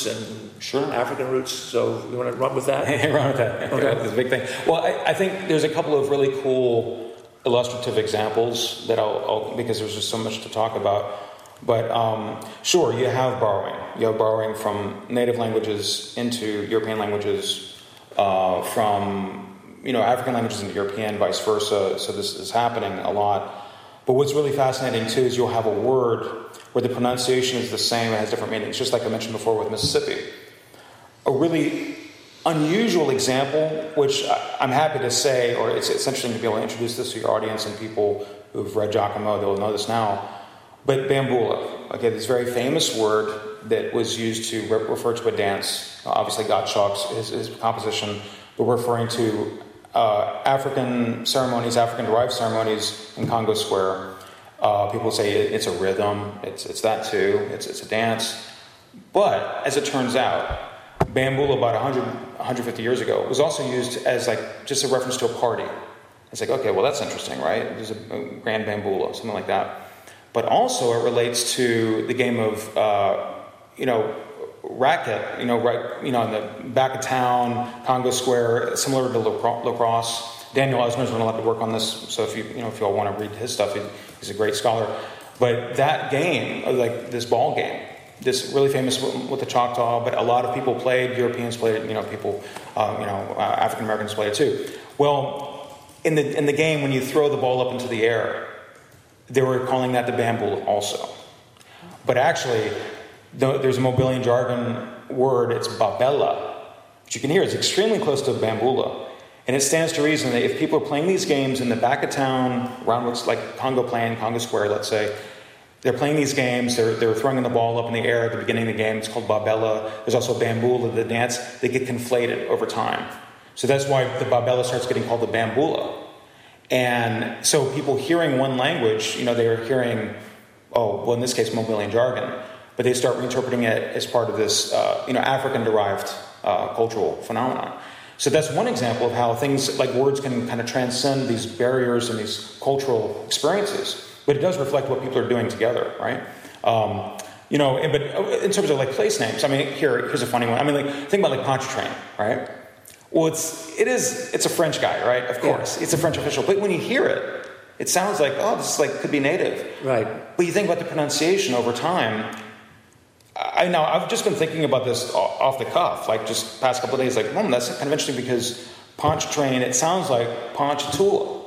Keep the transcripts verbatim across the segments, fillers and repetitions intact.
roots and sure. African roots. So you want to run with that? Run with that. Okay. That's a big thing. Well, I, I think there's a couple of really cool illustrative examples that I'll, I'll because there's just so much to talk about. But um, sure, you have borrowing. You have borrowing from native languages into European languages, uh, from you know African languages into European, vice versa. So this is happening a lot. But what's really fascinating too is you'll have a word where the pronunciation is the same, it has different meanings, just like I mentioned before with Mississippi. A really unusual example, which I'm happy to say, or it's, it's interesting to be able to introduce this to your audience and people who've read Giacomo, they'll know this now. But bambula, okay, this very famous word that was used to re- refer to a dance. Obviously, Gottschalk's his, his composition, but referring to uh, African ceremonies, African-derived ceremonies in Congo Square. Uh, people say it, it's a rhythm. It's it's that too. It's it's a dance. But as it turns out, bambula about one hundred, one hundred fifty years ago was also used as like just a reference to a party. It's like, okay, well that's interesting, right? There's a, a grand bambula, something like that. But also it relates to the game of, uh, you know, racket, you know, right, you know, in the back of town, Congo Square, similar to lacrosse. Daniel Eisner's been allowed to work on this, so if you, you know, if you all want to read his stuff, he, he's a great scholar. But that game, like this ball game, this really famous with the Choctaw, but a lot of people played, Europeans played it, you know, people, uh, you know, uh, African Americans played it too. Well, in the in the game, when you throw the ball up into the air, they were calling that the bambula also. But actually, the, there's a Mobilian jargon word, it's babella, which you can hear is extremely close to bambula. And it stands to reason that if people are playing these games in the back of town, around what's like Congo Plain, Congo Square, let's say, they're playing these games, they're, they're throwing the ball up in the air at the beginning of the game, it's called babella. There's also bambula, the dance, they get conflated over time. So that's why the babella starts getting called the bambula. And so people hearing one language, you know, they are hearing, oh, well, in this case, Mobilian jargon, but they start reinterpreting it as part of this, uh, you know, African-derived uh, cultural phenomenon. So that's one example of how things like words can kind of transcend these barriers and these cultural experiences. But it does reflect what people are doing together, right? Um, you know, but in terms of like place names, I mean, here, here's a funny one. I mean, like think about like Pontchartrain, right? Well, it's it is it's a French guy, right? Of course, yeah. It's a French official. But when you hear it, it sounds like, oh, this is like could be native, right? But you think about the pronunciation over time. I know I've just been thinking about this off the cuff, like just past couple of days. Like, hmm, that's kind of interesting because Pontchartrain, it sounds like Ponchatoula.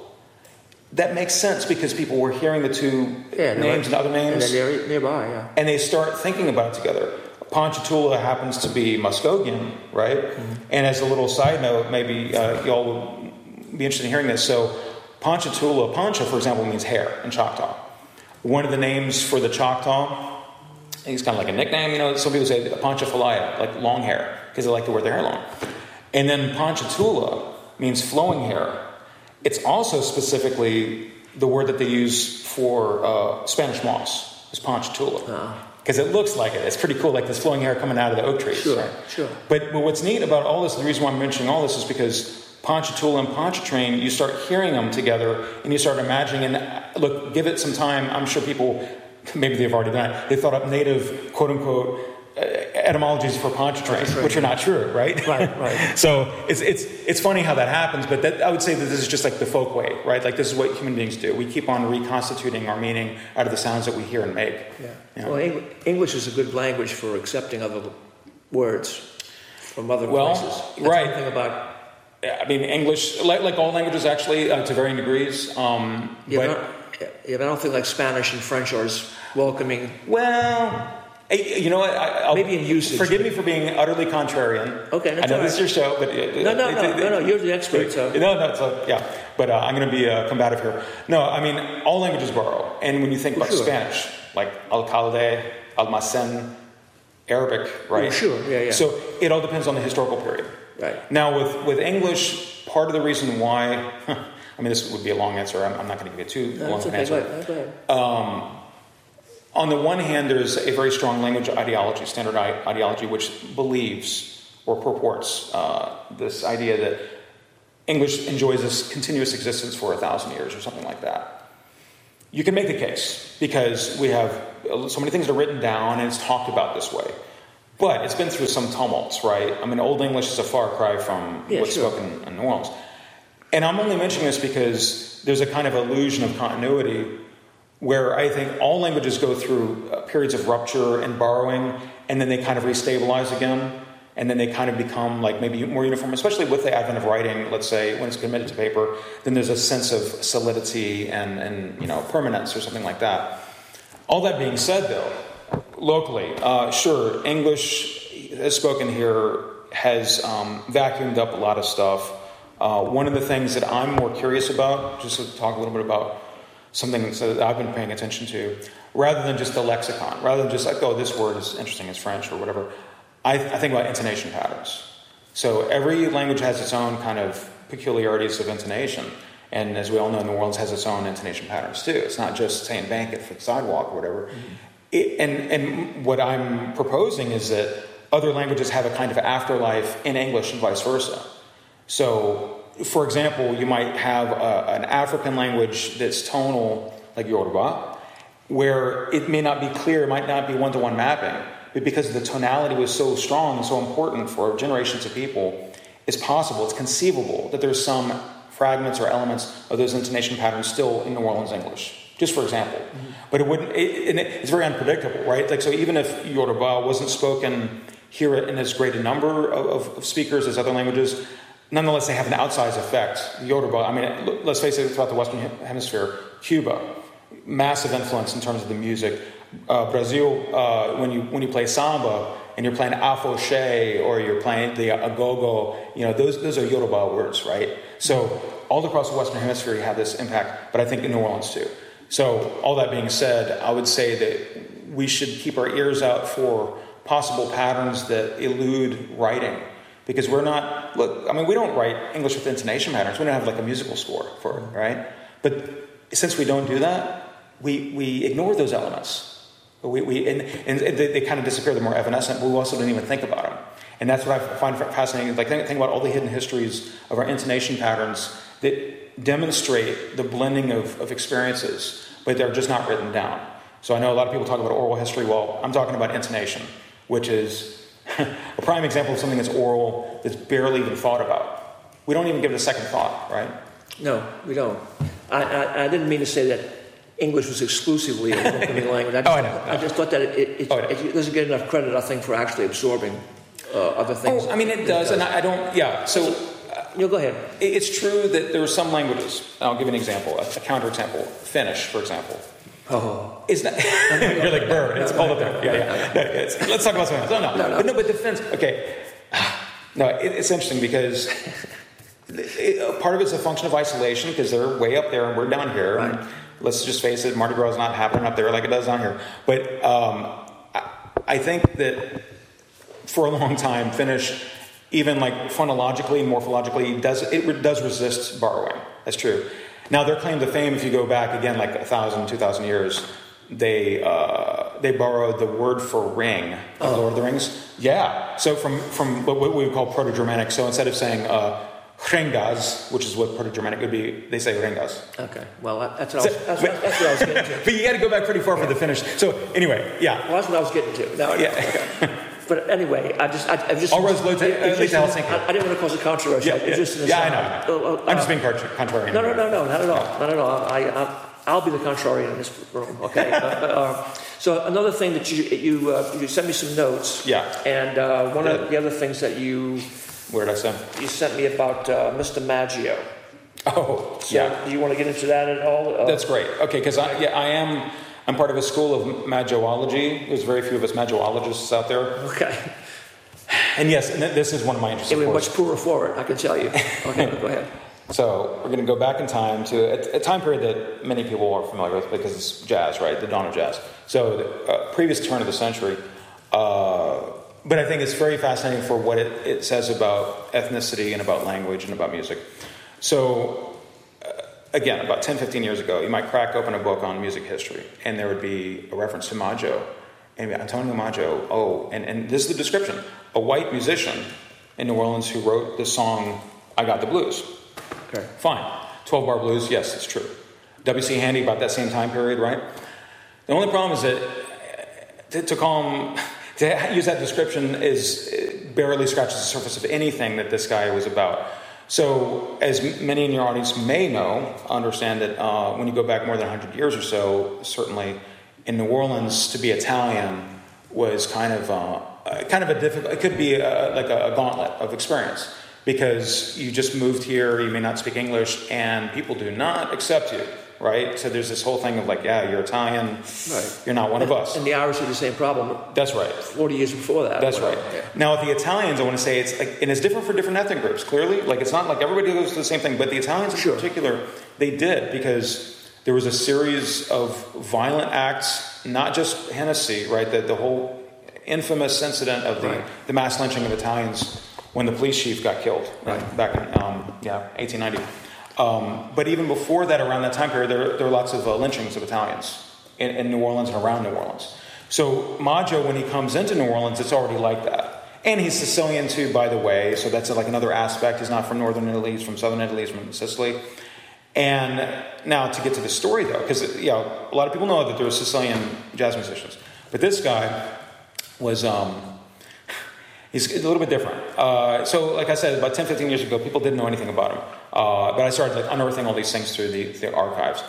That makes sense because people were hearing the two yeah, names and other names, and they're nearby, yeah, and they start thinking about it together. Ponchatoula happens to be Muskogean, right? Mm-hmm. And as a little side note, maybe uh, y'all would be interested in hearing this. So Ponchatoula, Poncha, for example, means hair in Choctaw. One of the names for the Choctaw, I think it's kind of like a nickname, you know, some people say Ponchafalaya, like long hair, because they like to wear their hair long. And then Ponchatoula means flowing hair. It's also specifically the word that they use for uh, Spanish moss, is Ponchatoula. Oh. Because it looks like it. It's pretty cool, like this flowing hair coming out of the oak trees. Sure, right? sure. But, but what's neat about all this, the reason why I'm mentioning all this is because Ponchatoula and Pontchartrain, you start hearing them together and you start imagining, and look, give it some time. I'm sure people, maybe they've already done it, they thought up native, quote-unquote, uh, etymologies for Pontchartrain, right, which are not true, right? Right, right. So it's it's it's funny how that happens, but that, I would say that this is just like the folk way, right? Like this is what human beings do. We keep on reconstituting our meaning out of the sounds that we hear and make. Yeah. You know? Well, Eng- English is a good language for accepting other words from other well, places. That's right. one thing about. I mean, English, like, like all languages, actually, uh, to varying degrees. Um, yeah, but, but, yeah, but I don't think like Spanish and French are as welcoming. Well. You know what? I, I'll, Maybe in usage. Forgive me for being utterly contrarian. Okay, that's I know all this right. is your show, but no, no, no, no, no. You're the expert, so no, no. So yeah, but uh, I'm going to be uh, combative here. No, I mean all languages borrow, and when you think well, about sure. Spanish, like alcalde, almacen, Arabic, right? Well, sure, yeah, yeah. So it all depends on the historical period. Right. Now with with English, part of the reason why, I mean this would be a long answer. I'm, I'm not going to give it too no, long an okay. answer. Go ahead. Go ahead. Um, On the one hand, there's a very strong language ideology, standard ideology, which believes or purports uh, this idea that English enjoys this continuous existence for a thousand years or something like that. You can make the case because we have so many things that are written down and it's talked about this way. But it's been through some tumults, right? I mean, Old English is a far cry from Yeah, what's sure. spoken in New Orleans. And I'm only mentioning this because there's a kind of illusion of continuity where I think all languages go through uh, periods of rupture and borrowing, and then they kind of restabilize again, and then they kind of become like maybe more uniform, especially with the advent of writing, let's say, when it's committed to paper, then there's a sense of solidity and, and you know, permanence or something like that. All that being said, though, locally, uh, sure, English as spoken here has um, vacuumed up a lot of stuff. Uh, one of the things that I'm more curious about, just to talk a little bit about something that I've been paying attention to, rather than just the lexicon, rather than just like, oh, this word is interesting, it's French or whatever, I, th- I think about intonation patterns. So every language has its own kind of peculiarities of intonation. And as we all know, New Orleans has its own intonation patterns too. It's not just saying bank it for the sidewalk or whatever. Mm-hmm. It, and, and what I'm proposing is that other languages have a kind of afterlife in English and vice versa. So, for example, you might have a, an African language that's tonal, like Yoruba, where it may not be clear, it might not be one-to-one mapping, but because the tonality was so strong and so important for generations of people, it's possible, it's conceivable that there's some fragments or elements of those intonation patterns still in New Orleans English, just for example. Mm-hmm. But it wouldn't, it, it, it's very unpredictable, right? Like, so even if Yoruba wasn't spoken here in as great a number of, of speakers as other languages, nonetheless, they have an outsized effect. Yoruba, I mean, let's face it, throughout the Western Hemisphere, Cuba, massive influence in terms of the music. Uh, Brazil, uh, when you when you play samba and you're playing afoxé or you're playing the agogo, you know, those those are Yoruba words, right? So all across the Western Hemisphere, you have this impact, but I think in New Orleans too. So all that being said, I would say that we should keep our ears out for possible patterns that elude writing. Because we're not, look, I mean, we don't write English with intonation patterns. We don't have like a musical score for it, right? But since we don't do that, we, we ignore those elements. We, we, and, and they, they kind of disappear. They're more evanescent, but we also don't even think about them. And that's what I find fascinating. Like, think, think about all the hidden histories of our intonation patterns that demonstrate the blending of, of experiences, but they're just not written down. So I know a lot of people talk about oral history. Well, I'm talking about intonation, which is a prime example of something that's oral, that's barely even thought about. We don't even give it a second thought, right? No, we don't. I, I, I didn't mean to say that English was exclusively a welcoming language. I just, oh, I know. No. I just thought that it, it, oh, I it doesn't get enough credit, I think, for actually absorbing uh, other things. Oh, I mean, it does, and I, I don't, yeah. So, uh, you go ahead. It, it's true that there are some languages, I'll give you an example, a, a counterexample, Finnish, for example. Oh. Is that, you're like, burr, it's all up there. Yeah, yeah. No, it's, let's talk about something else. No, no. no, no. But no, but defense, okay. No, it, it's interesting because it, part of it's a function of isolation because they're way up there and we're down here. Right. And let's just face it, Mardi Gras is not happening up there like it does down here. But um, I, I think that for a long time, Finnish, even like phonologically, morphologically, does it does resist borrowing. That's true. Now, their claim to fame, if you go back again like a thousand, two thousand years, they uh, they borrowed the word for ring of oh. Lord of the Rings. Yeah. So from from what we would call Proto-Germanic. So instead of saying uh, Hrengas, which is what Proto-Germanic would be, they say Rengas. Okay. Well, that's what I was, that's, what, that's what I was getting to. But you got to go back pretty far yeah. for the Finnish. So anyway, yeah. Well, that's what I was getting to. Now, yeah. Okay. But anyway, I just, I, I just, All roads lead to Helsinki. I, I didn't want to cause a controversy. Yeah, yeah. Just yeah I know. Uh, uh, I'm just being contrarian. No, no, no, no, not at all, not at all. I, I, I'll be the contrarian in this room. Okay. uh, uh, so another thing that you you uh, you sent me some notes. Yeah. And uh, one yeah. of the other things that you, where did I send? You sent me about uh, Mister Maggio. Oh, so yeah. Do you want to get into that at all? Uh, That's great. Okay, because I, yeah, I am. I'm part of a school of Maggiology. There's very few of us Maggiologists out there. Okay. And yes, and this is one of my interests. Yeah, we're much poorer for it, I can tell you. Okay, go ahead. So we're going to go back in time to a, a time period that many people are familiar with because it's jazz, right? The dawn of jazz. So the uh, previous turn of the century. Uh, but I think it's very fascinating for what it, it says about ethnicity and about language and about music. So uh, again, about ten, fifteen years ago, you might crack open a book on music history and there would be a reference to Maggio. And Antonio Maggio, oh, and, and this is the description. A white musician in New Orleans who wrote the song, I Got the Blues. Okay. Fine. twelve-bar blues, yes, it's true. W C. Handy, about that same time period, right? The only problem is that to, to call him, to use that description is barely scratches the surface of anything that this guy was about. So, as many in your audience may know, understand that uh, when you go back more than one hundred years or so, certainly in New Orleans, to be Italian was kind of uh, kind of a difficult. It could be a, like a, a gauntlet of experience because you just moved here, you may not speak English, and people do not accept you. Right? So there's this whole thing of like, yeah, you're Italian, right. You're not one and, of us. And the Irish had the same problem. That's right. forty years before that. That's right. Yeah. Now with the Italians, I want to say it's like, and it's different for different ethnic groups, clearly. Like it's not like everybody goes to the same thing, but the Italians in sure. particular, they did because there was a series of violent acts, not just Hennessy, right? The, the whole infamous incident of the, right. the mass lynching of Italians when the police chief got killed right. back in um, yeah eighteen ninety. Um, but even before that, around that time period, there, there were lots of uh, lynchings of Italians in, in New Orleans and around New Orleans. So Maggio, when he comes into New Orleans, it's already like that. And he's Sicilian too, by the way, so that's like another aspect. He's not from northern Italy, he's from southern Italy, he's from Sicily. And now to get to the story, though, because you know, a lot of people know that there were Sicilian jazz musicians. But this guy was... Um, He's a little bit different. Uh, so, like I said, about ten, fifteen years ago, people didn't know anything about him. Uh, but I started like unearthing all these things through the, the archives.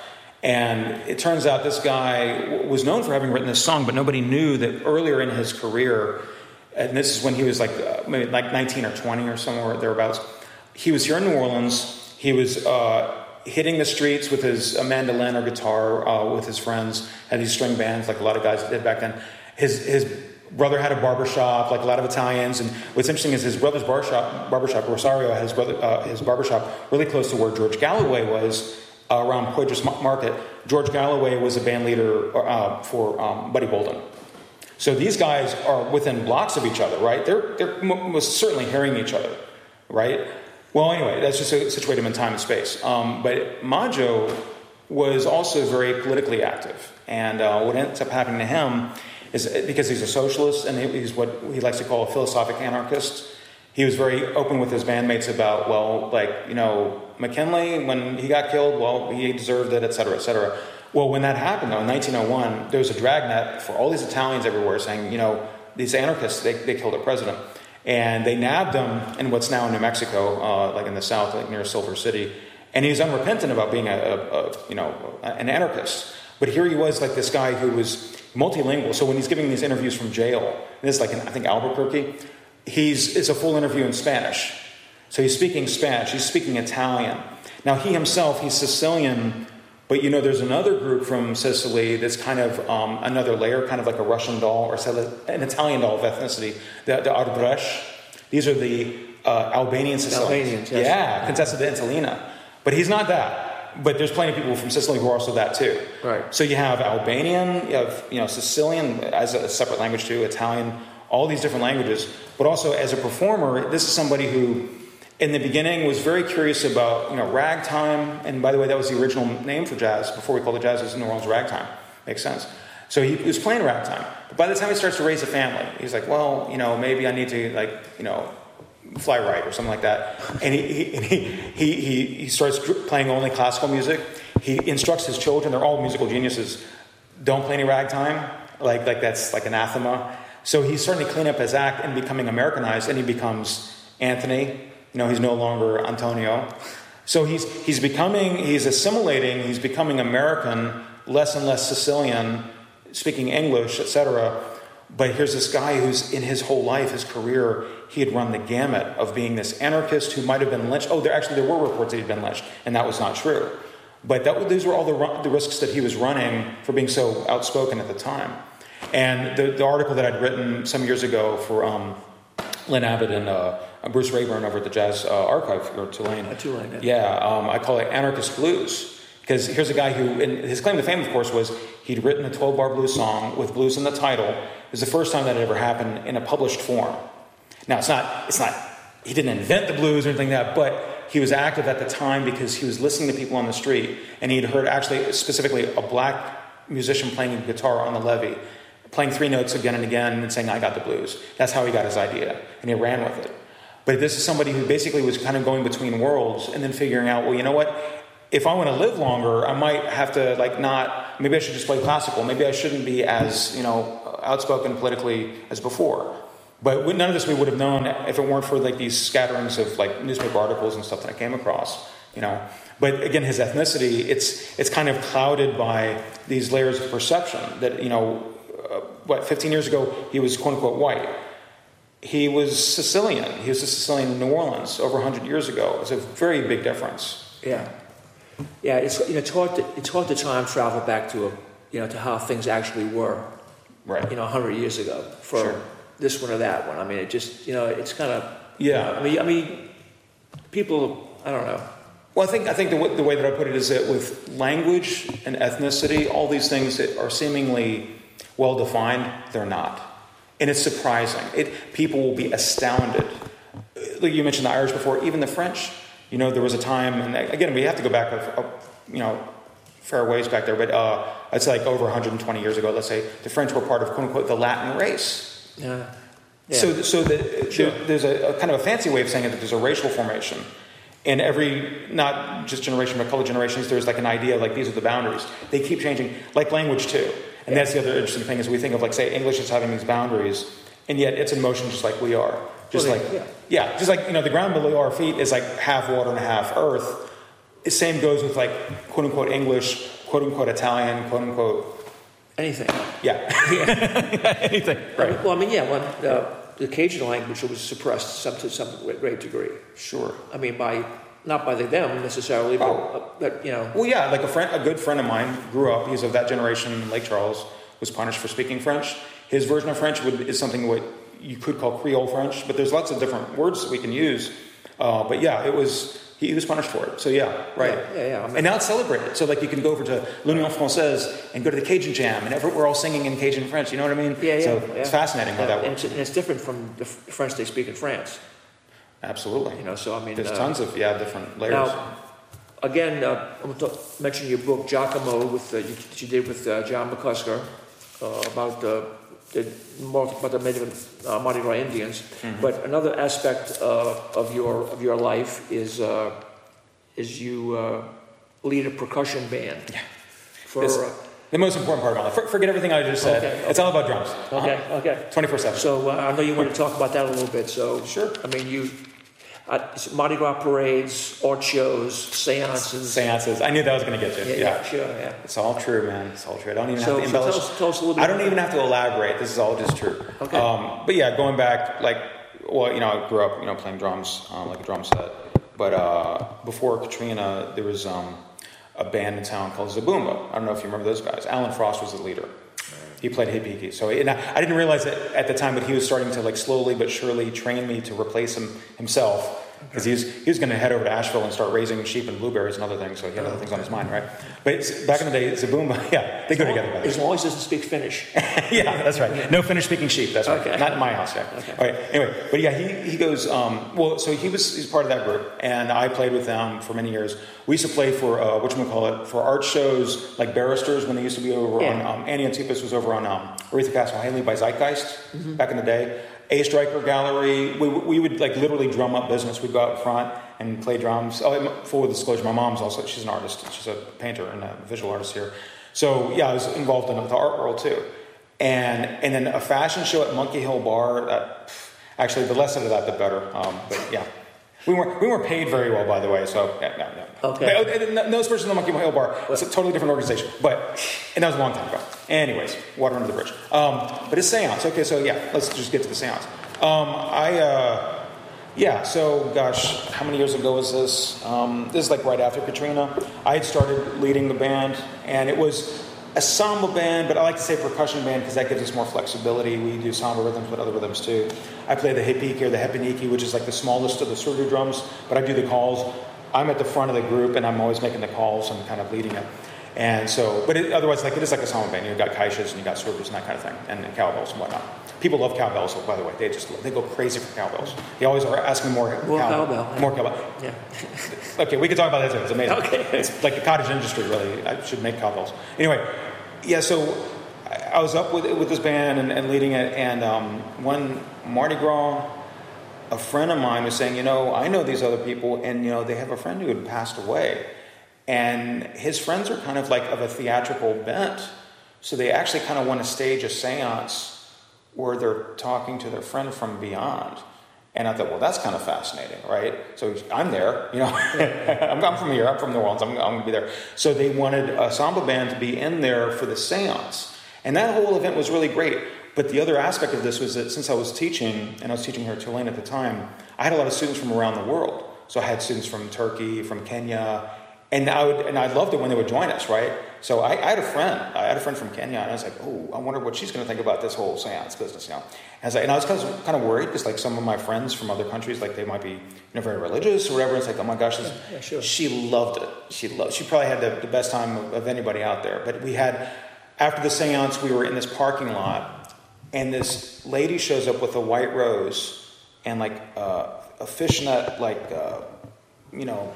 And it turns out this guy w- was known for having written this song, but nobody knew that earlier in his career, and this is when he was like uh, maybe like nineteen or twenty or somewhere thereabouts, he was here in New Orleans. He was uh, hitting the streets with his uh, mandolin or guitar uh, with his friends, had these string bands like a lot of guys did back then. His his brother had a barbershop, like a lot of Italians, and what's interesting is his brother's barbershop, barbershop Rosario, had his brother, uh, his barbershop really close to where George Galloway was, uh, around Poydras Market. George Galloway was a band leader uh, for um, Buddy Bolden. So these guys are within blocks of each other, right? They're they're most certainly hearing each other, right? Well, anyway, that's just to situate him in time and space. Um, but Maggio was also very politically active, and uh, what ends up happening to him is because he's a socialist and he's what he likes to call a philosophic anarchist. He was very open with his bandmates about, well, like, you know, McKinley, when he got killed, well, he deserved it, et cetera, et cetera. Well, when that happened, though, in nineteen oh one, there was a dragnet for all these Italians everywhere saying, you know, these anarchists, they, they killed our president. And they nabbed him in what's now in New Mexico, uh, like in the south, like near Silver City. And he's unrepentant about being a, a, a you know, an anarchist. But here he was, like this guy who was multilingual. So when he's giving these interviews from jail, this is like in, I think, Albuquerque, he's it's a full interview in Spanish. So he's speaking Spanish, he's speaking Italian. Now he himself, he's Sicilian, but you know, there's another group from Sicily that's kind of um, another layer, kind of like a Russian doll or an Italian doll of ethnicity, the, the Arbresh. These are the uh, Albanian Sicilians. Albanians, yes. Yeah, Contessa d'Entellina. But he's not that. But there's plenty of people from Sicily who are also that too. Right. So you have Albanian, you have you know Sicilian as a separate language too, Italian, all these different languages. But also as a performer, this is somebody who, in the beginning, was very curious about you know ragtime. And by the way, that was the original name for jazz before we called it jazz. It was New Orleans ragtime. Makes sense. So he was playing ragtime. But by the time he starts to raise a family, he's like, well, you know, maybe I need to like you know. fly right or something like that, and he he, he he he starts playing only classical music. He instructs his children; they're all musical geniuses. Don't play any ragtime, like like that's like anathema. So he's starting to clean up his act and becoming Americanized, and he becomes Anthony. You know, he's no longer Antonio. So he's he's becoming he's assimilating. He's becoming American, less and less Sicilian, speaking English, et cetera. But here's this guy who's in his whole life, his career, he had run the gamut of being this anarchist who might have been lynched. Oh, there actually there were reports that he'd been lynched, and that was not true. But that, these were all the, the risks that he was running for being so outspoken at the time. And the, the article that I'd written some years ago for um, Lynn Abbott and uh, Bruce Rayburn over at the Jazz uh, Archive, or Tulane. Uh, Tulane, yeah. Yeah, um, I call it Anarchist Blues. Because here's a guy who, and his claim to fame, of course, was he'd written a twelve-bar blues song with blues in the title. It was the first time that had ever happened in a published form. Now, it's not, it's not, he didn't invent the blues or anything like that, but he was active at the time because he was listening to people on the street, and he'd heard actually, specifically, a black musician playing a guitar on the levee, playing three notes again and again and saying, I got the blues. That's how he got his idea, and he ran with it. But this is somebody who basically was kind of going between worlds and then figuring out, well, you know what? If I want to live longer, I might have to, like, not, maybe I should just play classical. Maybe I shouldn't be as, you know, outspoken politically as before. But we, none of this we would have known if it weren't for like these scatterings of like newspaper articles and stuff that I came across, you know. But again, his ethnicity, it's it's kind of clouded by these layers of perception that, you know, uh, what, fifteen years ago, he was quote unquote white. He was Sicilian. He was a Sicilian in New Orleans over one hundred years ago. It's a very big difference. Yeah. Yeah, it's, you know, it's hard to, it's hard to time travel back to, a, you know, to how things actually were, Right. you know, one hundred years ago for Sure. this one or that one. I mean, it just, you know, it's kind of, Yeah. you know, I mean, I mean, people, I don't know. Well, I think I think the, w- the way that I put it is that with language and ethnicity, all these things that are seemingly well defined, they're not, and it's surprising. It people will be astounded. Like you mentioned the Irish before, even the French. You know, there was a time, and again, we have to go back, a, a, you know, fair ways back there, but uh, it's like over one hundred twenty years ago. Let's say the French were part of quote unquote the Latin race. Yeah. Yeah. So, so the, Sure. the, there's a, a kind of a fancy way of saying it that there's a racial formation. In every, not just generation, but a couple of generations, there's like an idea, like these are the boundaries. They keep changing, like language too. And Yeah. that's the other interesting thing is we think of like, say, English as having these boundaries, and yet it's in motion just like we are. Just Well, like, yeah. yeah, just like, you know, the ground below our feet is like half water and half earth. The same goes with like, quote unquote English, quote unquote Italian, quote unquote, Anything. yeah. Anything, right. Well, I mean, yeah, when uh, the Cajun language was suppressed some to some great degree. Sure. I mean, by not by them necessarily, but, Oh. uh, but you know. Well, yeah, like a friend, a good friend of mine grew up. He's of that generation in Lake Charles. Was punished for speaking French. His version of French would, is something what you could call Creole French, but there's lots of different words that we can use. Uh, but yeah, it was he, he was punished for it. So yeah, right. Yeah, yeah. yeah. I mean, And now it's celebrated. So like you can go over to L'Union Française and go to the Cajun Jam, and every, we're all singing in Cajun French. You know what I mean? yeah, yeah. So yeah. it's fascinating how Yeah, that and works. it's, and it's different from the F- French they speak in France. Absolutely. You know, so I mean, There's uh, tons of yeah different layers. Now, again, uh, I'm going to mention your book Giacomo with uh, you, that you did with uh, John McCusker uh, about uh, the more about the native uh, Mardi Gras Indians. Mm-hmm. But another aspect uh, of your of your life is uh, is you uh, lead a percussion band. Yeah. For It's- uh, the most important part of my life. For, forget everything I just said. Okay, It's all about drums. okay, okay. twenty-four seven. So uh, I know you want to talk about that a little bit. So Sure. I mean, you uh, Mardi Gras parades, art shows, seances. Seances. I knew that was going to get you. Yeah, Yeah. yeah, sure, yeah. It's all true, man. It's all true. I don't even So, have to so tell, embellish. us, tell us a little bit. I don't about even that. have to elaborate. This is all just true. Okay. Um, but yeah, going back, like, well, you know, I grew up, you know, playing drums, um, like a drum set. But uh, before Katrina, there was um, a band in town called Zaboomba. I don't know if you remember those guys. Alan Frost was the leader. He played hippie. So and I, I didn't realize it at the time, but he was starting to like slowly but surely train me to replace him himself. Because he was, he was going to head over to Asheville and start raising sheep and blueberries and other things, so he had other things on his mind, right? But it's- back in the day, Zaboomba, yeah, they go together. By the way. As long as he doesn't speak Finnish. Yeah, that's right. No Finnish-speaking sheep. That's right. Okay. Not in my house. Yeah. Okay. All right. Anyway, but yeah, he he goes. Um, well, so he was he's part of that group, and I played with them for many years. We used to play for uh, what you call it for art shows like Barristers when they used to be over Yeah. on um, Annie Antipus was over on um, Aretha Castle Haley by Zeitgeist Mm-hmm. back in the day. A Striker Gallery. We we would like literally drum up business. We'd go out front and play drums. Oh, and full disclosure, my mom's also she's an artist. She's a painter and a visual artist here. So yeah, I was involved in the art world too. And and then a fashion show at Monkey Hill Bar. That, actually, the less of that, the better. Um, but yeah, we weren't we weren't paid very well, by the way. So yeah, no, no. Okay. But, uh, no spurs in the Monkey Hill Bar. It's a totally different organization. But and that was a long time ago. Anyways, water under the bridge. Um, but it's seance. Okay, so yeah, let's just get to the seance. Um, I. Uh, Yeah, so gosh, how many years ago was this? Um, this is like right after Katrina. I had started leading the band, and it was a samba band, but I like to say percussion band because that gives us more flexibility. We do samba rhythms, but other rhythms too. I play the hipiki or the hepiniki, which is like the smallest of the surdo drums, but I do the calls. I'm at the front of the group, and I'm always making the calls and kind of leading it. And so, but it, otherwise, like it is like a samba band. You've got caixas and you've got surdos and that kind of thing, and, and cowbells and whatnot. People love cowbells, by the way. They just they go crazy for cowbells. They always are asking more, More cowbell. cowbell, yeah. More cowbell. Yeah. Okay, we could talk about that too. It's amazing. Okay. It's like the cottage industry, really. I should make cowbells. Anyway, yeah, so I I was up with with this band and, and leading it, and um, one Mardi Gras, a friend of mine was saying, you know, I know these other people, and, you know, they have a friend who had passed away. And his friends are kind of like of a theatrical bent. So they actually kind of want to stage a seance where they're talking to their friend from beyond. And I thought, well, that's kind of fascinating, right? So I'm there, you know. I'm, I'm from here. I'm from New Orleans. I'm, I'm going to be there. So they wanted a samba band to be in there for the seance. And that whole event was really great. But the other aspect of this was that since I was teaching, and I was teaching here at Tulane at the time, I had a lot of students from around the world. So I had students from Turkey, from Kenya, and I would, and I loved it when they would join us, right? So I, I had a friend, I had a friend from Kenya, and I was like, oh, I wonder what she's going to think about this whole seance business, you know? And I was, like, and I was kind of, kind of worried, because like some of my friends from other countries, like they might be, you know, very religious or whatever. It's like, oh my gosh, this, yeah, yeah, sure. She loved it. She loved. She probably had the, the best time of, of anybody out there. But we had, after the seance, we were in this parking lot, and this lady shows up with a white rose and like uh, a fishnet, like uh, you know.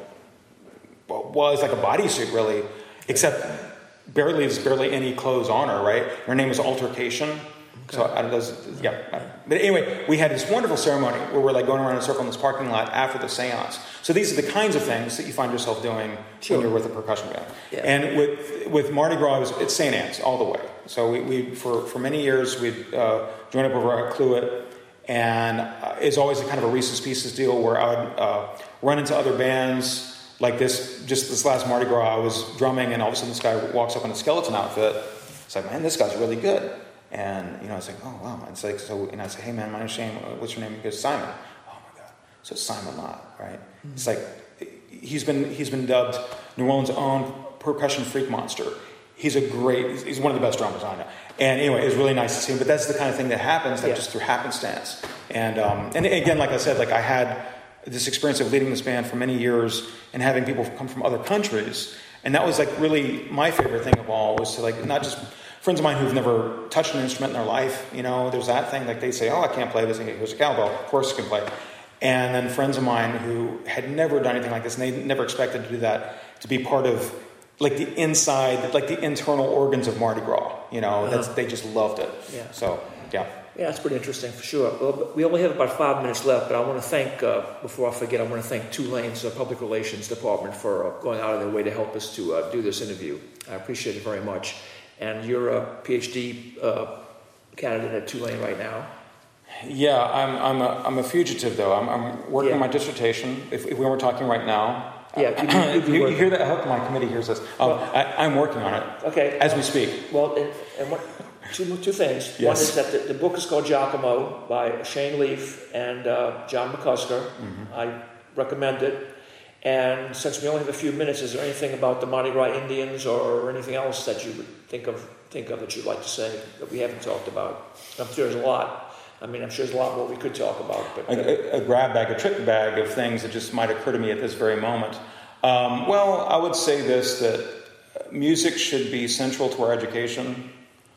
was like a bodysuit, really, except barely there's barely any clothes on her, right? Her name was Altercation. Okay. So I don't know, yeah. But anyway, we had this wonderful ceremony where we're like going around in a circle in this parking lot after the seance. So these are the kinds of things that you find yourself doing sure. when you're with a percussion band. Yeah. And with with Mardi Gras, it was, it's Saint Anne's all the way. So we, we for, for many years, we'd uh, joined up over at Cluet, and uh, it's always a kind of a Reese's Pieces deal where I would uh, run into other bands. Like this, just this last Mardi Gras, I was drumming, and all of a sudden this guy walks up in a skeleton outfit. It's like, man, this guy's really good. And, you know, it's like, oh, wow. And it's like, so, and I say, hey, man, my name's Shane. What's your name? He goes, Simon. Oh, my God. So it's Simon Lott, right? Mm-hmm. It's like, he's been he's been dubbed New Orleans' own percussion freak monster. He's a great, he's one of the best drummers I know. And anyway, it was really nice to see him. But that's the kind of thing that happens, like yeah. just through happenstance. And, um, and again, like I said, like I had this experience of leading this band for many years and having people come from other countries. And that was like really my favorite thing of all, was to like, not just friends of mine who've never touched an instrument in their life, you know, there's that thing, like they say, oh, I can't play this, and here's a cowbell, of course you can play. And then friends of mine who had never done anything like this, and they never expected to do that, to be part of like the inside, like the internal organs of Mardi Gras, you know, uh-huh. that's, they just loved it. Yeah. So, yeah. Yeah, that's pretty interesting for sure. Well, we only have about five minutes left, but I want to thank, uh, before I forget, I want to thank Tulane's uh, Public Relations Department for uh, going out of their way to help us to uh, do this interview. I appreciate it very much. And you're a PhD uh, candidate at Tulane right now. Yeah, I'm I'm a, I'm a fugitive, though. I'm, I'm working yeah. on my dissertation, if, if we were talking right now. Yeah, you, you, you hear that? I hope my committee hears this. Um, well, I, I'm working on it okay. as we speak. Well, and, and what... Two, two things. Yes. One is that the, the book is called Giacomo by Shane Leaf and uh, John McCusker. Mm-hmm. I recommend it. And since we only have a few minutes, is there anything about the Mardi Gras Indians or anything else that you would think of think of that you'd like to say that we haven't talked about? I'm sure there's a lot. I mean, I'm sure there's a lot more we could talk about. But uh, a, a grab bag, a trick bag of things that just might occur to me at this very moment. Um, well, I would say this, that music should be central to our education.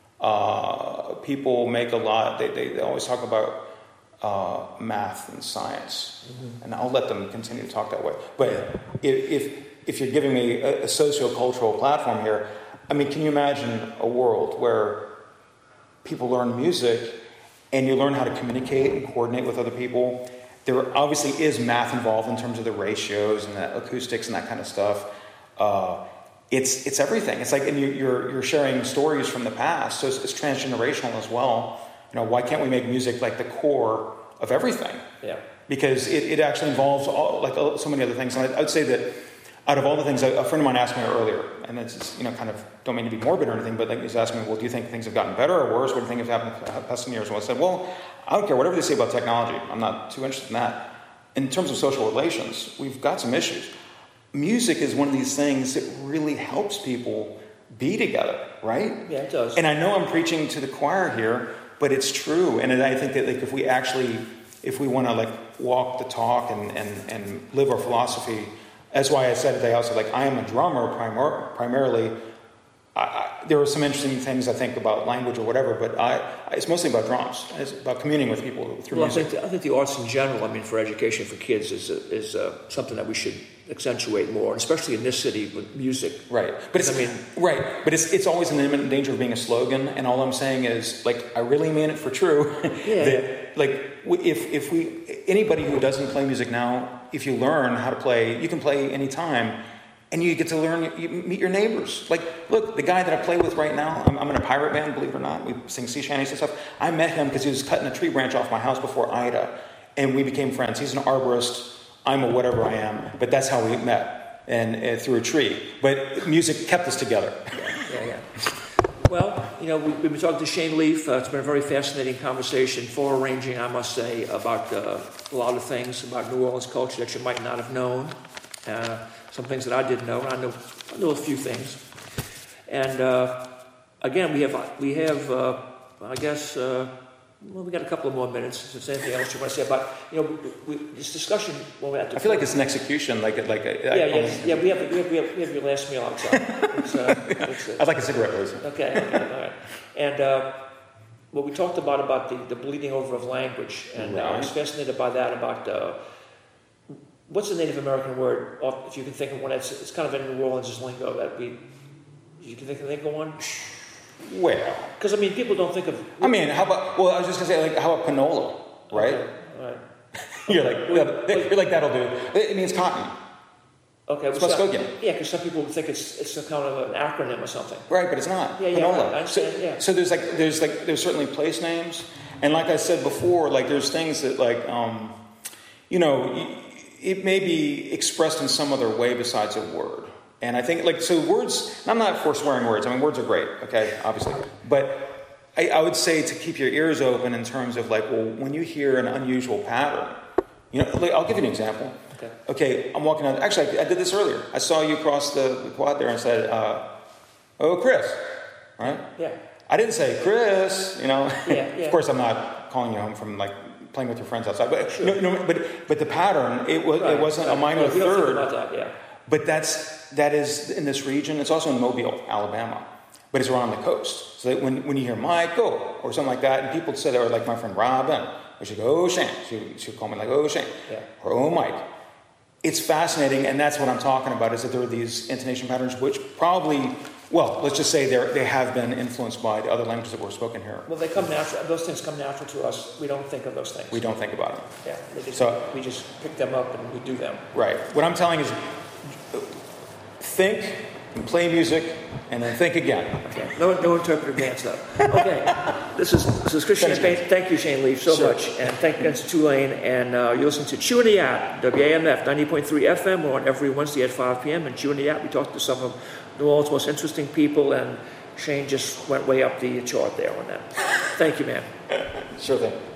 Uh, people make a lot, they, they, they always talk about uh, math and science, mm-hmm. and I'll let them continue to talk that way. But if, if, if you're giving me a, a socio-cultural platform here, I mean, can you imagine a world where people learn music and you learn how to communicate and coordinate with other people? There obviously is math involved in terms of the ratios and the acoustics and that kind of stuff. Uh, It's it's everything. It's like, and you, you're you're sharing stories from the past, so it's, it's transgenerational as well. You know, why can't we make music like the core of everything? Yeah. Because it, it actually involves all, like so many other things. And I, I would say that out of all the things, a, a friend of mine asked me earlier, and it's just, you know, kind of, don't mean to be morbid or anything, but like he's asking me, well, do you think things have gotten better or worse? What do you think has happened in the past ten years? Well, I said, well, I don't care whatever they say about technology. I'm not too interested in that. In terms of social relations, we've got some issues. Music is one of these things that really helps people be together, right? Yeah, it does. And I know I'm preaching to the choir here, but it's true. And I think that like if we actually, if we want to like walk the talk and, and, and live our philosophy, that's why I said today also, like I am a drummer primar- primarily. I, I, there are some interesting things I think about language or whatever, but I, it's mostly about drums. It's about communing with people through well, music. I think, the, I think the arts in general, I mean, for education for kids is a, is a, something that we should accentuate more, especially in this city with music. Right, but it's, I mean, right, but it's it's always in imminent danger of being a slogan. And all I'm saying is, like, I really mean it for true. Yeah. that, like, if if we anybody who doesn't play music now, if you learn how to play, you can play anytime. And you get to learn, you meet your neighbors. Like, look, the guy that I play with right now, I'm, I'm in a pirate band, believe it or not. We sing sea shanties and stuff. I met him because he was cutting a tree branch off my house before Ida. And we became friends. He's an arborist. I'm a whatever I am. But that's how we met, and uh, through a tree. But music kept us together. Yeah, yeah, yeah. Well, you know, we, we've been talking to Shane Leaf. Uh, it's been a very fascinating conversation, far-ranging, I must say, about uh, a lot of things about New Orleans culture that you might not have known. Uh, some things that I didn't know, and I know, I know a few things. And uh, again, we have, we have, uh, I guess, uh, well, we got a couple of more minutes. If there's anything else you want to say about, you know, we, we, this discussion when we're at the. I feel like it's an execution, like like a. Yeah, yeah, yeah. yeah we, have, we, have, we, have, we have your last meal outside. It's, uh, it's, uh, I'd like a cigarette, please. Okay, okay, all right. And uh, what we talked about about the, the bleeding over of language, and right. I was fascinated by that. About uh, what's the Native American word? If you can think of one, it's it's kind of in New Orleans' lingo that we. You can think of, think of one. Well, because I mean, people don't think of. I mean, how about? Well, I was just gonna say, like, how about panola, right? Okay. All right. you're like, well, you're like that'll do. It means cotton. Okay, it's Muskogean. Yeah, because some people think it's it's a kind of an acronym or something. Right, but it's not. Yeah, yeah, panola. Right. I understand, so, yeah. so there's like there's like there's certainly place names, and like I said before, like there's things that like um, you know, it may be expressed in some other way besides a word. And I think, like, so words, and I'm not for swearing words. I mean, words are great, okay, obviously. But I, I would say to keep your ears open in terms of, like, well, when you hear an unusual pattern, you know, like, I'll give you an example. Okay. Okay, I'm walking out. Actually, I, I did this earlier. I saw you cross the, the quad there and said, uh, oh, Chris, right? Yeah. I didn't say, Chris, you know. Yeah, yeah. Of course, I'm not calling you home from, like, playing with your friends outside. But, sure. no, no, but, but the pattron, it, was, right. it wasn't right. a minor right. We don't third. think about that, yeah. But that's that is in this region. It's also in Mobile, Alabama, but it's around the coast. So that when, when you hear Michael or something like that, and people say, or like my friend Robin, or she'd go, oh Shane, she she'd call me like, oh Shane, yeah. or oh Mike. It's fascinating, and that's what I'm talking about. Is that there are these intonation patterns which probably, well, let's just say they they have been influenced by the other languages that were spoken here. Well, they come natural. Those things come natural to us. We don't think of those things. We don't think about them. Yeah. They just, so we just pick them up and we do them. Right. What I'm telling is. Think and play music, and then think again. Okay. No, no interpretive dance though. Okay. This is this is Christian Spain. Thank you, Shane Leaf, so sure. much, and thank you, Tulane. And uh, you listen to Chewing the Yap, W A M F ninety point three F M. We're on every Wednesday at five p.m. And Chewing the Yap, we talk to some of New Orleans' most interesting people, and Shane just went way up the chart there on that. Thank you, man. Sure thing.